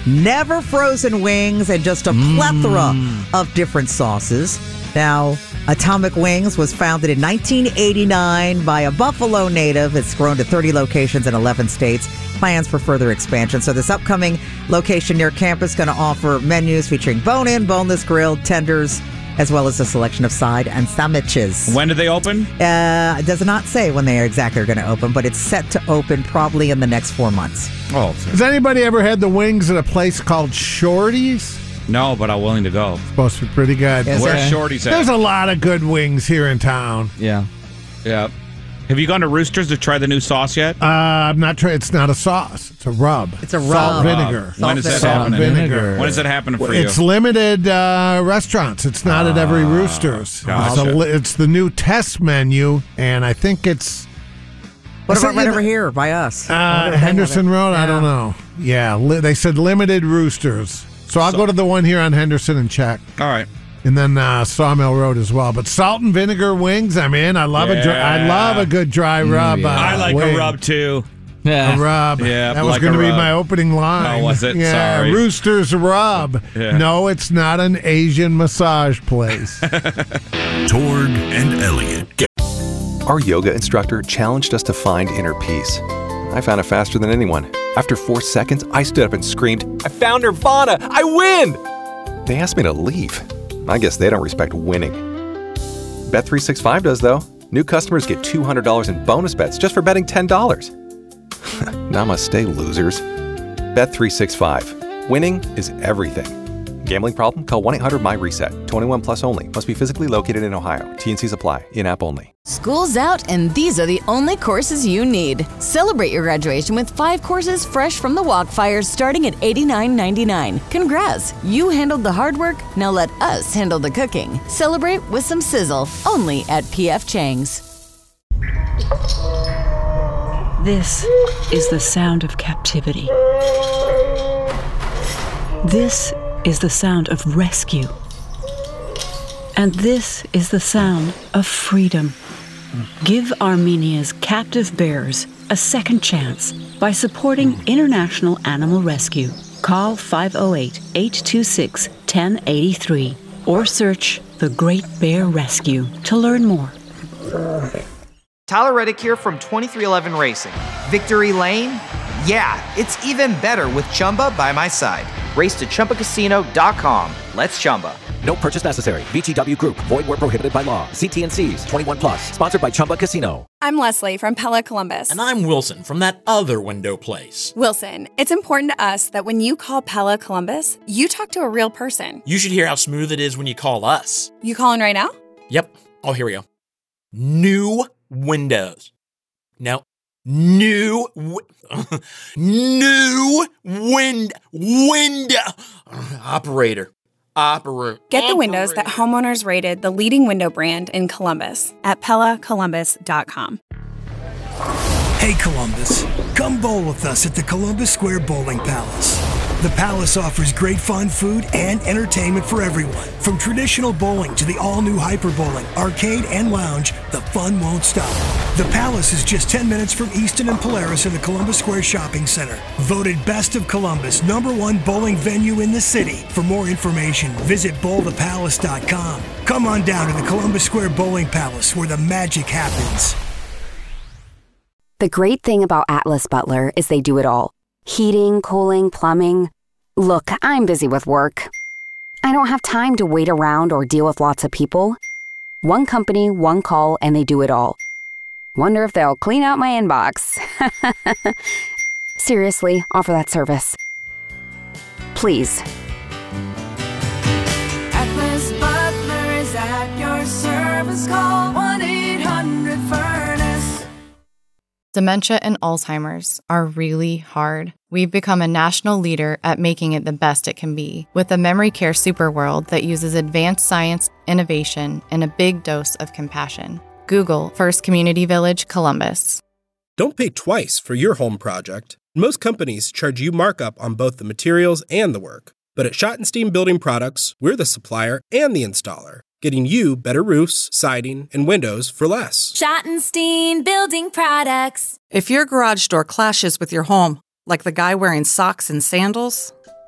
never frozen wings, and just a plethora of different sauces. Now, Atomic Wings was founded in 1989 by a Buffalo native. It's grown to 30 locations in 11 states. Plans for further expansion. So this upcoming location near campus is going to offer menus featuring bone-in, boneless, grilled, tenders, as well as a selection of side and sandwiches. When do they open? It does not say when they exactly are going to open, but it's set to open probably in the next 4 months. Oh, has anybody ever had the wings at a place called Shorty's? No, but I'm willing to go. It's supposed to be pretty good. Where's Shorty's at? There's a lot of good wings here in town. Yeah. Have you gone to Roosters to try the new sauce yet? I'm not trying. It's not a sauce. It's a rub. It's a rub. Salt vinegar. When is that Salt happening? vinegar. When is that happening for you? It's limited restaurants. It's not at every Roosters. Gotcha. It's the new test menu, and I think it's... What about right over here by us? Henderson Road? I don't know. Yeah, they said limited Roosters. So I'll go to the one here on Henderson and check. All right. And then Sawmill Road as well. But salt and vinegar wings, I'm in. I love a good dry rub. I like wing. a rub, too. A rub. Yeah, that was like going to be rub. my opening line. Oh, was it? Yeah, Sorry. Rooster's rub. Yeah. No, it's not an Asian massage place. Torg and Elliott. Our yoga instructor challenged us to find inner peace. I found it faster than anyone. After 4 seconds, I stood up and screamed, "I found Nirvana! I win!" They asked me to leave. I guess they don't respect winning. Bet365 does, though. New customers get $200 in bonus bets just for betting $10. Namaste, losers. Bet365. Winning is everything. Gambling problem? Call 1-800-MY-RESET. 21 plus only. Must be physically located in Ohio. T&Cs apply. In-app only. School's out, and these are the only courses you need. Celebrate your graduation with 5 courses fresh from the Walkfire starting at $89.99. Congrats! You handled the hard work, now let us handle the cooking. Celebrate with some sizzle, only at P.F. Chang's. This is the sound of captivity. This is the sound of rescue. And this is the sound of freedom. Give Armenia's captive bears a second chance by supporting International Animal Rescue. Call 508-826-1083 or search The Great Bear Rescue to learn more. Tyler Reddick here from 2311 Racing. Victory Lane? Yeah, it's even better with Chumba by my side. Race to ChumbaCasino.com. Let's Chumba. No purchase necessary. VGW Group. Void where prohibited by law. See T&Cs. 21 plus. Sponsored by Chumba Casino. I'm Leslie from Pella Columbus. And I'm Wilson from that other window place. Wilson, it's important to us that when you call Pella Columbus, you talk to a real person. You should hear how smooth it is when you call us. You calling right now? Yep. Oh, here we go. New windows. No. New window. Operator. Get the windows that homeowners rated the leading window brand in Columbus at PellaColumbus.com. Hey Columbus, come bowl with us at the Columbus Square Bowling Palace. The Palace offers great fun, food, and entertainment for everyone. From traditional bowling to the all-new Hyper Bowling, arcade, and lounge, the fun won't stop. The Palace is just 10 minutes from Easton and Polaris in the Columbus Square Shopping Center. Voted Best of Columbus, #1 bowling venue in the city. For more information, visit bowlthepalace.com. Come on down to the Columbus Square Bowling Palace where the magic happens. The great thing about Atlas Butler is they do it all. Heating, cooling, plumbing. Look, I'm busy with work. I don't have time to wait around or deal with lots of people. One company, one call, and they do it all. Wonder if they'll clean out my inbox. Seriously, offer that service. Please. Atlas Butler is at your service. Call 1-800-FURNACE. Dementia and Alzheimer's are really hard. We've become a national leader at making it the best it can be, with a memory care superworld that uses advanced science, innovation, and a big dose of compassion. Google First Community Village, Columbus. Don't pay twice for your home project. Most companies charge you markup on both the materials and the work. But at Schottenstein Building Products, we're the supplier and the installer, getting you better roofs, siding, and windows for less. Schottenstein Building Products. If your garage door clashes with your home, like the guy wearing socks and sandals,